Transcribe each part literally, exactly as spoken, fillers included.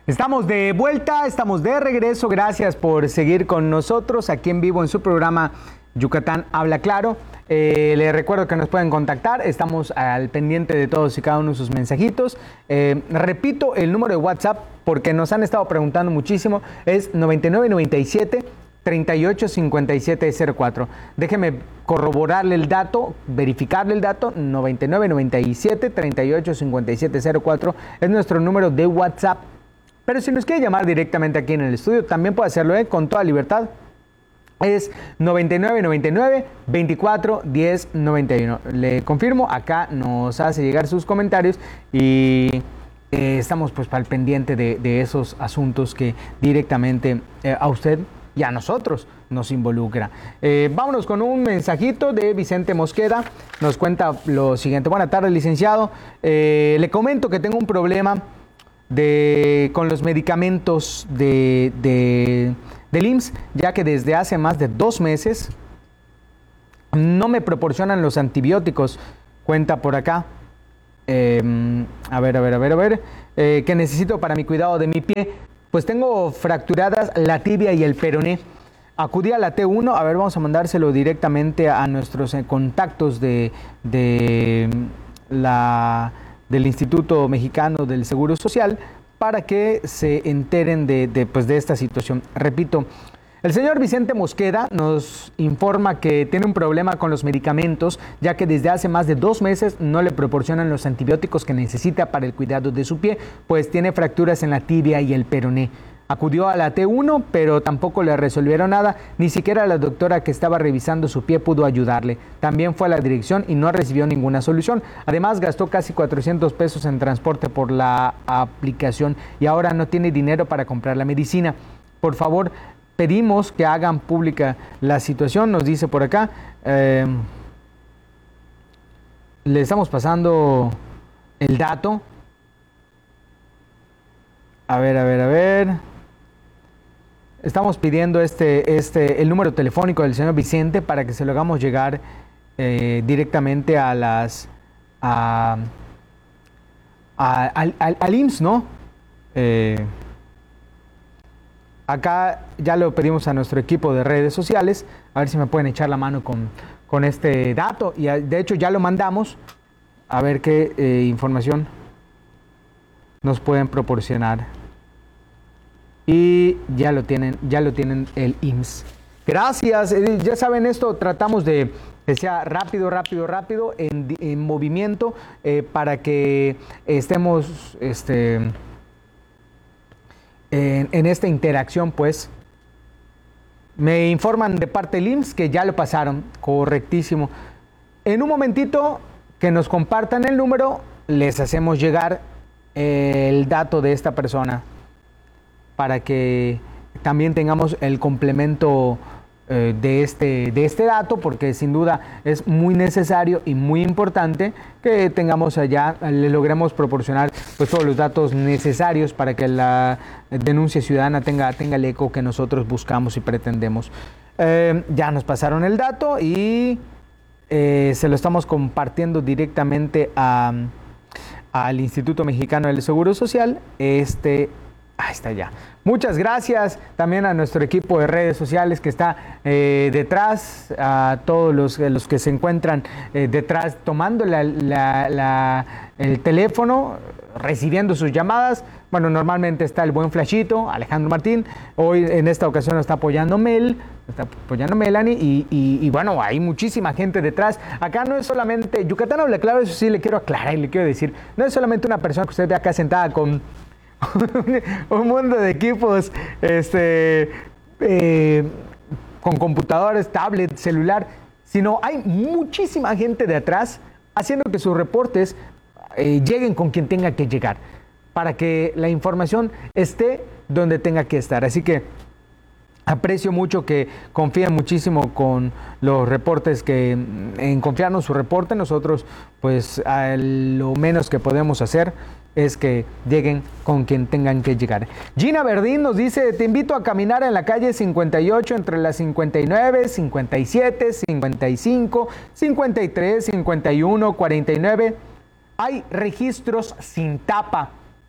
Estamos de vuelta, estamos de regreso. Gracias por seguir con nosotros aquí en vivo en su programa Yucatán Habla Claro. Eh, les recuerdo que nos pueden contactar, estamos al pendiente de todos y cada uno de sus mensajitos. Eh, repito el número de WhatsApp porque nos han estado preguntando muchísimo, es noventa y nueve noventa y siete treinta y ocho cincuenta y siete cero cuatro. Déjeme corroborarle el dato, verificarle el dato, noventa y nueve noventa y siete treinta y ocho cincuenta y siete cero cuatro es nuestro número de WhatsApp. Pero si nos quiere llamar directamente aquí en el estudio, también puede hacerlo ¿eh? con toda libertad. Es noventa y nueve noventa y nueve veinticuatro diez noventa y uno. Le confirmo, acá nos hace llegar sus comentarios y eh, estamos pues para el pendiente de, de esos asuntos que directamente eh, a usted y a nosotros nos involucra. Eh, vámonos con un mensajito de Vicente Mosqueda. Nos cuenta lo siguiente. Buenas tardes, licenciado. Eh, le comento que tengo un problema de, con los medicamentos de, de, del I M S S, ya que desde hace más de dos meses no me proporcionan los antibióticos. Cuenta por acá. Eh, a ver, a ver, a ver, a ver. Eh, que necesito para mi cuidado de mi pie. Pues tengo fracturadas la tibia y el peroné. Acudí a la T uno. A ver, vamos a mandárselo directamente a nuestros eh, contactos de, de la... del Instituto Mexicano del Seguro Social para que se enteren de, de, pues de esta situación. Repito, el señor Vicente Mosqueda nos informa que tiene un problema con los medicamentos, ya que desde hace más de dos meses no le proporcionan los antibióticos que necesita para el cuidado de su pie, pues tiene fracturas en la tibia y el peroné. Acudió a la T uno, pero tampoco le resolvieron nada, ni siquiera la doctora que estaba revisando su pie pudo ayudarle. También fue a la dirección y no recibió ninguna solución. Además, gastó casi cuatrocientos pesos en transporte por la aplicación y ahora no tiene dinero para comprar la medicina. Por favor, pedimos que hagan pública la situación, nos dice por acá. Eh, le estamos pasando el dato. A ver, a ver, a ver. Estamos pidiendo este, este, el número telefónico del señor Vicente para que se lo hagamos llegar eh, directamente a las, a, a, al, al, al I M S S, ¿no? Eh, acá ya lo pedimos a nuestro equipo de redes sociales, a ver si me pueden echar la mano con, con este dato. Y de hecho ya lo mandamos, a ver qué eh, información nos pueden proporcionar. Y ya lo tienen, ya lo tienen el I M S S. Gracias, ya saben esto, tratamos de que sea rápido, rápido, rápido, en, en movimiento, eh, para que estemos este, en, en esta interacción, pues. Me informan de parte del I M S S que ya lo pasaron, correctísimo. En un momentito que nos compartan el número, les hacemos llegar el dato de esta persona, para que también tengamos el complemento eh, de, este, de este dato, porque sin duda es muy necesario y muy importante que tengamos allá, le logremos proporcionar pues, todos los datos necesarios para que la denuncia ciudadana tenga, tenga el eco que nosotros buscamos y pretendemos. Eh, ya nos pasaron el dato y eh, se lo estamos compartiendo directamente a, al Instituto Mexicano del Seguro Social. Este Ahí está ya. Muchas gracias también a nuestro equipo de redes sociales que está eh, detrás, a todos los, los que se encuentran eh, detrás tomando la, la, la, el teléfono, recibiendo sus llamadas. Bueno, normalmente está el buen Flashito, Alejandro Martín. Hoy en esta ocasión nos está apoyando Mel, está apoyando Melanie y, y, y bueno, hay muchísima gente detrás. Acá no es solamente, Yucatán Habla Claro, eso sí le quiero aclarar y le quiero decir, no es solamente una persona que usted ve acá sentada con un mundo de equipos este, eh, con computadores, tablet, celular, sino hay muchísima gente de atrás haciendo que sus reportes eh, lleguen con quien tenga que llegar, para que la información esté donde tenga que estar. Así que aprecio mucho que confíen muchísimo con los reportes, que en confiarnos su reporte. Nosotros pues a lo menos que podemos hacer es que lleguen con quien tengan que llegar. Gina Verdín nos dice, te invito a caminar en la calle cincuenta y ocho entre las cincuenta y nueve, cincuenta y siete, cincuenta y cinco, cincuenta y tres, cincuenta y uno, cuarenta y nueve. Hay registros sin tapa.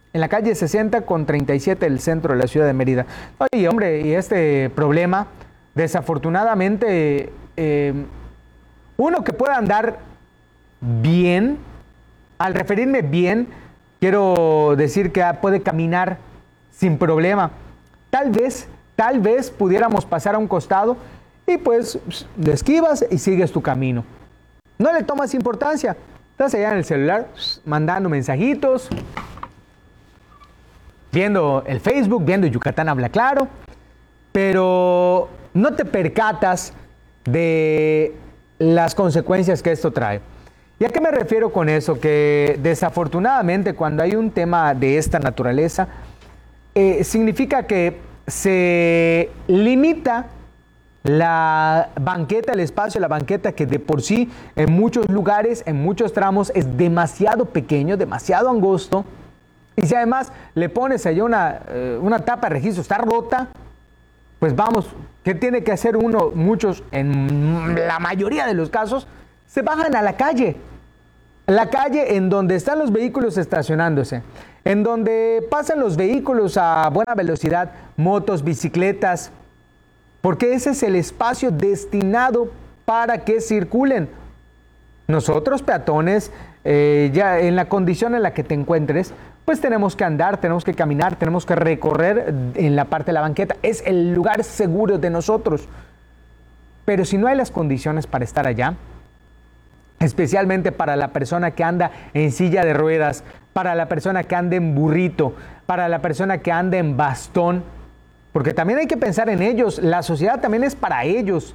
en la calle sesenta con treinta y siete del centro de la ciudad de Mérida. Oye, hombre, y este problema, desafortunadamente, eh, uno que pueda andar bien, al referirme bien, quiero decir que puede caminar sin problema. Tal vez, tal vez pudiéramos pasar a un costado y pues lo esquivas y sigues tu camino. No le tomas importancia. Estás allá en el celular mandando mensajitos, viendo el Facebook, viendo Yucatán Habla Claro, pero no te percatas de las consecuencias que esto trae. ¿Y a qué me refiero con eso? Que desafortunadamente cuando hay un tema de esta naturaleza, eh, significa que se limita la banqueta, el espacio de la banqueta, que de por sí en muchos lugares, en muchos tramos es demasiado pequeño, demasiado angosto. Y si además le pones allá una, eh, una tapa de registro, está rota, pues vamos, ¿qué tiene que hacer uno? Muchos, en la mayoría de los casos, se bajan a la calle. La calle en donde están los vehículos estacionándose, en donde pasan los vehículos a buena velocidad, motos, bicicletas, porque ese es el espacio destinado para que circulen. Nosotros, peatones, eh, ya en la condición en la que te encuentres, pues tenemos que andar, tenemos que caminar, tenemos que recorrer en la parte de la banqueta. Es el lugar seguro de nosotros. Pero si no hay las condiciones para estar allá, especialmente para la persona que anda en silla de ruedas, para la persona que anda en burrito, para la persona que anda en bastón, porque también hay que pensar en ellos, la sociedad también es para ellos.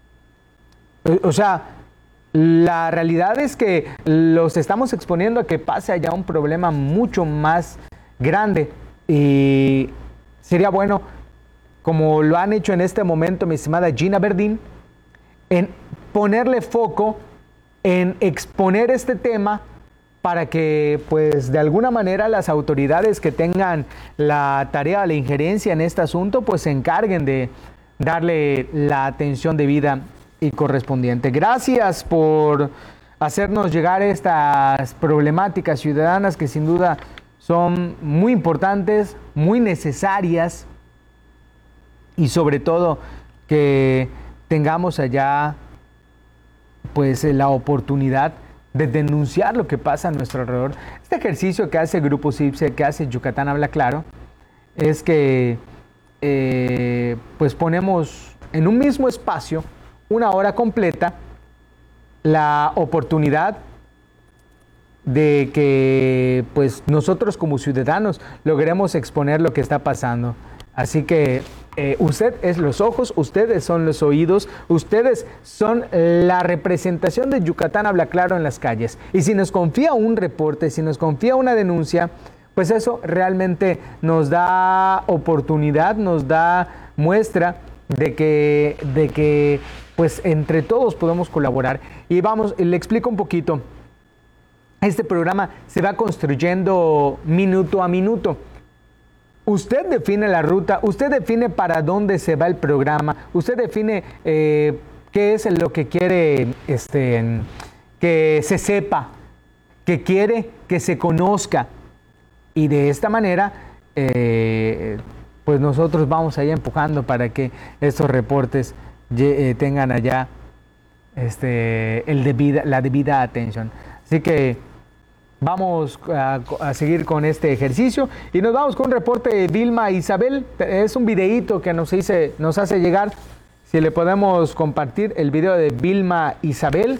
O sea, la realidad es que los estamos exponiendo a que pase allá un problema mucho más grande, y sería bueno, como lo han hecho en este momento mi estimada Gina Verdín, en ponerle foco en exponer este tema para que, pues, de alguna manera las autoridades que tengan la tarea, la injerencia en este asunto, pues se encarguen de darle la atención debida y correspondiente. Gracias por hacernos llegar estas problemáticas ciudadanas que sin duda son muy importantes, muy necesarias, y sobre todo que tengamos allá pues la oportunidad de denunciar lo que pasa a nuestro alrededor. Este ejercicio que hace Grupo CIPSE, que hace Yucatán Habla Claro, es que eh, pues ponemos en un mismo espacio, una hora completa, la oportunidad de que pues nosotros como ciudadanos logremos exponer lo que está pasando. Así que eh, usted es los ojos, ustedes son los oídos, ustedes son la representación de Yucatán Habla Claro en las calles. Y si nos confía un reporte, si nos confía una denuncia, pues eso realmente nos da oportunidad, nos da muestra de que, de que pues entre todos podemos colaborar. Y vamos, le explico un poquito. Este programa se va construyendo minuto a minuto. Usted define la ruta, usted define para dónde se va el programa, usted define eh, qué es lo que quiere este, que se sepa, que quiere que se conozca. Y de esta manera, eh, pues nosotros vamos allá empujando para que estos reportes eh, tengan allá este, el debida, la debida atención. Así que vamos a, a seguir con este ejercicio y nos vamos con un reporte de Vilma Isabel. Es un videíto que nos, hice, nos hace llegar. Si le podemos compartir el video de Vilma Isabel.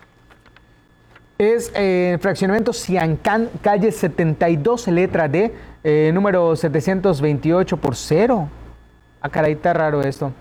Es en eh, fraccionamiento Ciancán, calle setenta y dos, letra D, eh, número setecientos veintiocho por cero. Ah, caray, está raro esto.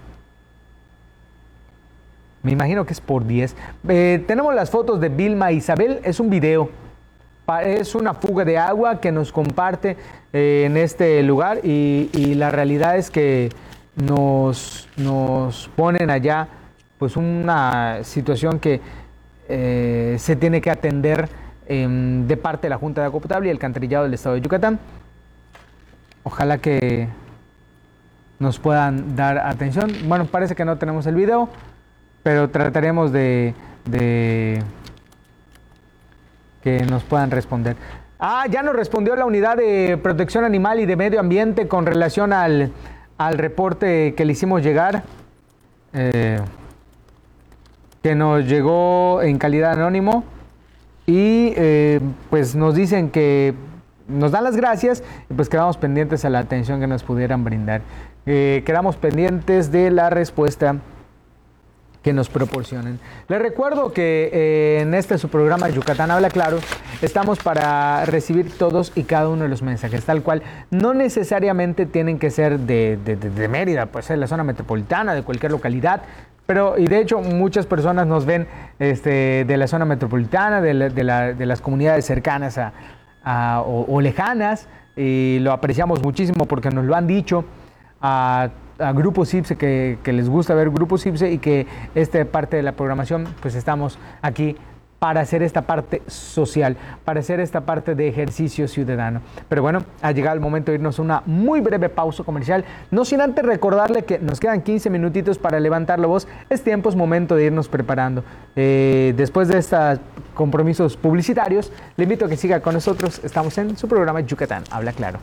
Me imagino que es por diez. Eh, tenemos las fotos de Vilma Isabel. Es un video. Es una fuga de agua que nos comparte eh, en este lugar y, y la realidad es que nos, nos ponen allá pues una situación que eh, se tiene que atender eh, de parte de la Junta de Agua Potable y el Alcantarillado del Estado de Yucatán. Ojalá que nos puedan dar atención. Bueno, parece que no tenemos el video, pero trataremos de... de que nos puedan responder. Ah, ya nos respondió la Unidad de Protección Animal y de Medio Ambiente con relación al, al reporte que le hicimos llegar, eh, que nos llegó en calidad anónimo, y eh, pues nos dicen que nos dan las gracias y pues quedamos pendientes a la atención que nos pudieran brindar. Eh, quedamos pendientes de la respuesta que nos proporcionen. Les recuerdo que eh, en este su programa Yucatán Habla Claro estamos para recibir todos y cada uno de los mensajes, tal cual. No necesariamente tienen que ser de, de, de, de Mérida, puede ser de la zona metropolitana, de cualquier localidad, pero y de hecho muchas personas nos ven este, de la zona metropolitana, de, la, de, la, de las comunidades cercanas a, a, o, o lejanas, y lo apreciamos muchísimo porque nos lo han dicho. A, a Grupos IPSE, que, que les gusta ver Grupos IPSE, y que esta parte de la programación, pues estamos aquí para hacer esta parte social, para hacer esta parte de ejercicio ciudadano. Pero bueno, ha llegado el momento de irnos a una muy breve pausa comercial, no sin antes recordarle que nos quedan quince minutitos para levantar la voz. Es tiempo, es momento de irnos preparando. Eh, después de estos compromisos publicitarios, le invito a que siga con nosotros. Estamos en su programa Yucatán Habla Claro.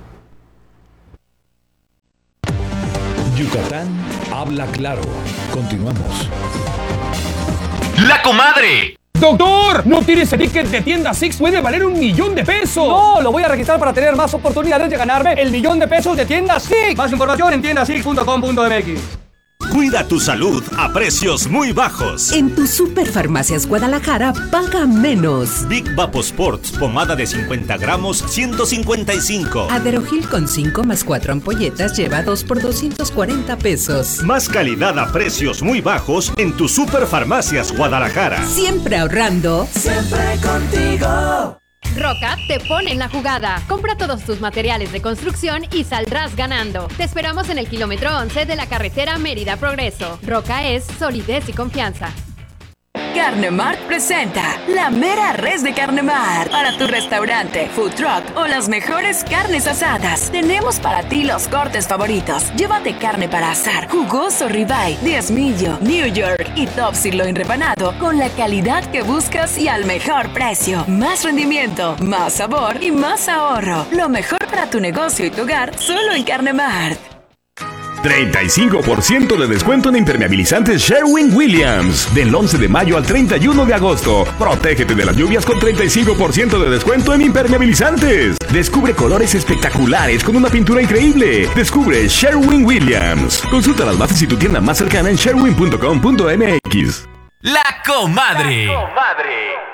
Yucatán Habla Claro. Continuamos. ¡La comadre! ¡Doctor! ¿No tienes el ticket de tienda Six? ¡Puede valer un millón de pesos! No, lo voy a registrar para tener más oportunidades de ganarme el millón de pesos de tienda Six. Más información en tienda six punto com punto m x. Cuida tu salud a precios muy bajos. En tu Superfarmacias Guadalajara, paga menos. Big Vaposports, pomada de cincuenta gramos, ciento cincuenta y cinco. Aderogil con cinco más cuatro ampolletas lleva dos por doscientos cuarenta pesos. Más calidad a precios muy bajos en tu Superfarmacias Guadalajara. Siempre ahorrando. Siempre contigo. Roca te pone en la jugada. Compra todos tus materiales de construcción y saldrás ganando. Te esperamos en el kilómetro once de la carretera Mérida Progreso. Roca es solidez y confianza. Carnemart presenta la mera res de Carnemart. Para tu restaurante, food truck o las mejores carnes asadas, tenemos para ti los cortes favoritos. Llévate carne para asar, jugoso ribeye, diezmillo, New York y top sirloin repanado con la calidad que buscas y al mejor precio. Más rendimiento, más sabor y más ahorro. Lo mejor para tu negocio y tu hogar solo en Carnemart. treinta y cinco por ciento de descuento en impermeabilizantes Sherwin-Williams. Del once de mayo al treinta y uno de agosto. Protégete de las lluvias con treinta y cinco por ciento de descuento en impermeabilizantes. Descubre colores espectaculares con una pintura increíble. Descubre Sherwin-Williams. Consulta las bases y tu tienda más cercana en sherwin punto com punto m x. La comadre. La comadre.